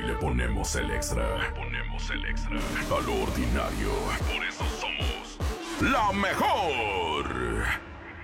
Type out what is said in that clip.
le ponemos el extra. A lo ordinario. Por eso somos la mejor.